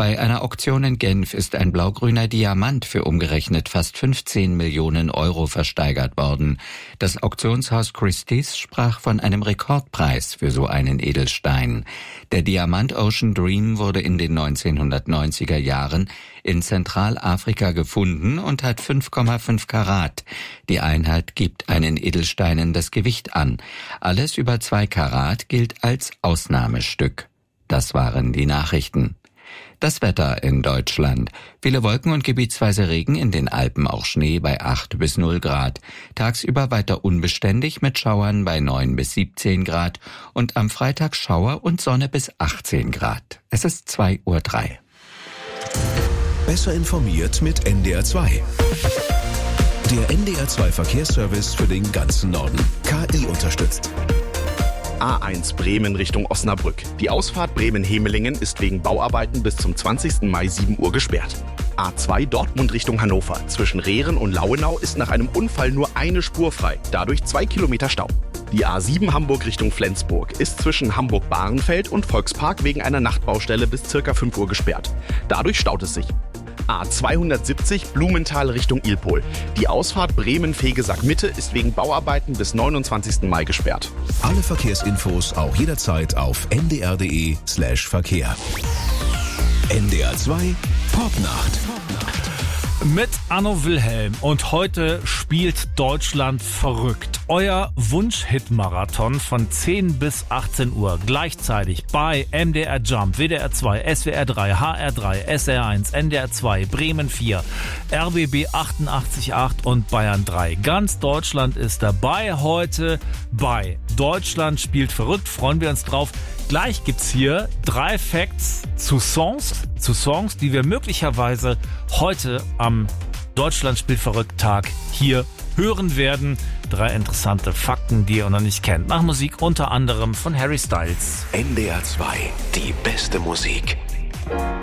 Bei einer Auktion in Genf ist ein blaugrüner Diamant für umgerechnet fast 15 Millionen Euro versteigert worden. Das Auktionshaus Christie's sprach von einem Rekordpreis für so einen Edelstein. Der Diamant Ocean Dream wurde in den 1990er Jahren in Zentralafrika gefunden und hat 5,5 Karat. Die Einheit gibt einen Edelsteinen das Gewicht an. Alles über 2 Karat gilt als Ausnahmestück. Das waren die Nachrichten. Das Wetter in Deutschland. Viele Wolken und gebietsweise Regen, in den Alpen auch Schnee bei 8 bis 0 Grad. Tagsüber weiter unbeständig mit Schauern bei 9 bis 17 Grad und am Freitag Schauer und Sonne bis 18 Grad. Es ist 2:03 Uhr. Besser informiert mit NDR 2. Der NDR 2 Verkehrsservice für den ganzen Norden. KI unterstützt. A1 Bremen Richtung Osnabrück. Die Ausfahrt Bremen-Hemelingen ist wegen Bauarbeiten bis zum 20. Mai 7 Uhr gesperrt. A2 Dortmund Richtung Hannover. Zwischen Rehren und Lauenau ist nach einem Unfall nur eine Spur frei. Dadurch 2 Kilometer Stau. Die A7 Hamburg Richtung Flensburg ist zwischen Hamburg-Bahrenfeld und Volkspark wegen einer Nachtbaustelle bis ca. 5 Uhr gesperrt. Dadurch staut es sich. A270 Blumenthal Richtung Ilpol. Die Ausfahrt Bremen-Fegesack-Mitte ist wegen Bauarbeiten bis 29. Mai gesperrt. Alle Verkehrsinfos auch jederzeit auf ndr.de/Verkehr. NDR 2 Popnacht. Mit Anno Wilhelm und heute spielt Deutschland verrückt. Euer Wunsch-Hit-Marathon von 10 bis 18 Uhr gleichzeitig bei MDR Jump, WDR 2, SWR 3, HR 3, SR 1, NDR 2, Bremen 4, RBB 88.8 und Bayern 3. Ganz Deutschland ist dabei heute bei Deutschland spielt verrückt. Freuen wir uns drauf. Gleich gibt's hier 3 Facts zu Songs, die wir möglicherweise heute am Deutschland spielt verrückt Tag hier hören werden. 3 interessante Fakten, die ihr noch nicht kennt. Nach Musik unter anderem von Harry Styles. NDR 2, die beste Musik.